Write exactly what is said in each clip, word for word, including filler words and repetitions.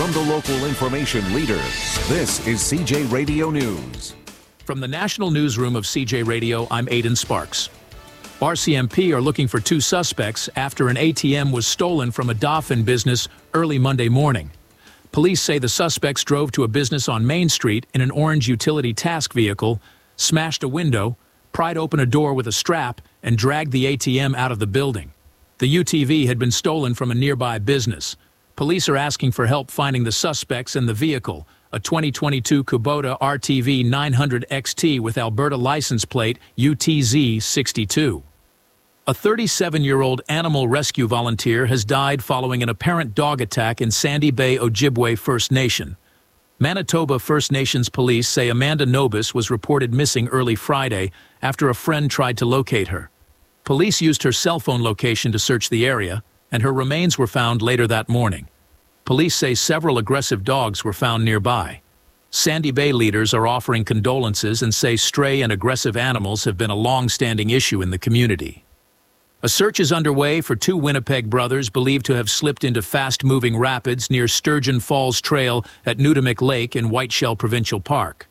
From the local information leader, this is C J Radio News. From the National Newsroom of C J Radio, I'm Aidan Sparks. R C M P are looking for two suspects after an A T M was stolen from a Dauphin business early Monday morning. Police say the suspects drove to a business on Main Street in an orange utility task vehicle, smashed a window, pried open a door with a strap, and dragged the A T M out of the building. The U T V had been stolen from a nearby business. Police are asking for help finding the suspects and the vehicle, a twenty twenty-two Kubota R T V nine hundred X T with Alberta license plate U T Z sixty-two. A thirty-seven-year-old animal rescue volunteer has died following an apparent dog attack in Sandy Bay, Ojibwe First Nation. Manitoba First Nations police say Amanda Nobis was reported missing early Friday after a friend tried to locate her. Police used her cell phone location to search the area, and her remains were found later that morning. Police say several aggressive dogs were found nearby. Sandy Bay leaders are offering condolences and say stray and aggressive animals have been a long-standing issue in the community. A search is underway for two Winnipeg brothers believed to have slipped into fast-moving rapids near Sturgeon Falls Trail at Nudamik Lake in Whiteshell Provincial Park.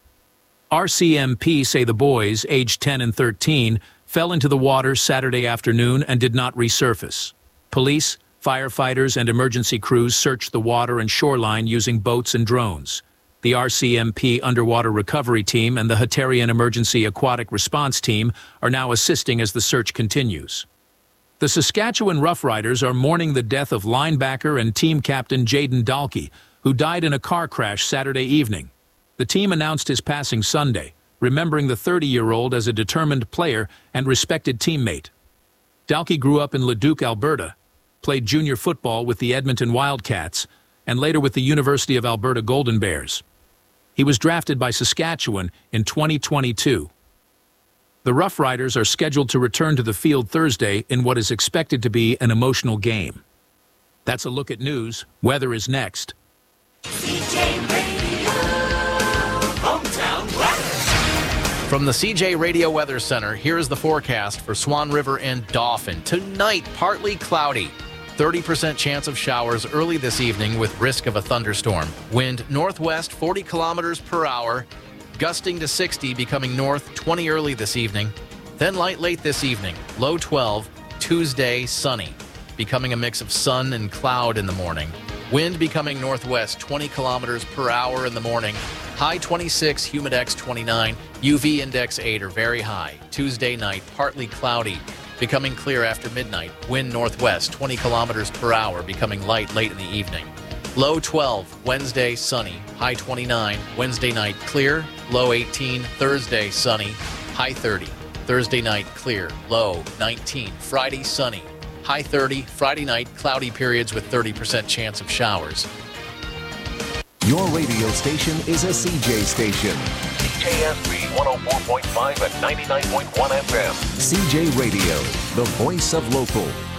R C M P say the boys, aged ten and thirteen, fell into the water Saturday afternoon and did not resurface. Police, firefighters, and emergency crews searched the water and shoreline using boats and drones. The R C M P Underwater Recovery Team and the Hatarian Emergency Aquatic Response Team are now assisting as the search continues. The Saskatchewan Roughriders are mourning the death of linebacker and team captain Jayden Dalkey, who died in a car crash Saturday evening. The team announced his passing Sunday, remembering the thirty-year-old as a determined player and respected teammate. Dalkey grew up in Leduc, Alberta, played junior football with the Edmonton Wildcats, and later with the University of Alberta Golden Bears. He was drafted by Saskatchewan in twenty twenty-two. The Roughriders are scheduled to return to the field Thursday in what is expected to be an emotional game. That's a look at news. Weather is next. C J Radio Hometown Weather. From the C J Radio Weather Center, here is the forecast for Swan River and Dauphin. Tonight, partly cloudy. thirty percent chance of showers early this evening with risk of a thunderstorm. Wind northwest forty kilometers per hour. Gusting to sixty, becoming north twenty early this evening. Then light late this evening, low twelve, Tuesday sunny, becoming a mix of sun and cloud in the morning. Wind becoming northwest twenty kilometers per hour in the morning. High twenty-six, humidex twenty-nine, U V index eight or very high. Tuesday night, partly cloudy, becoming clear after midnight. Wind northwest twenty kilometers per hour, becoming light late in the evening. Low twelve, Wednesday sunny, high twenty-nine, Wednesday night clear, low eighteen, Thursday sunny, high thirty, Thursday night clear, low nineteen, Friday sunny, high thirty, Friday night cloudy periods with thirty percent chance of showers. Your radio station is a C J station. C J S B one oh four point five and ninety-nine point one F M. C J Radio, the voice of local.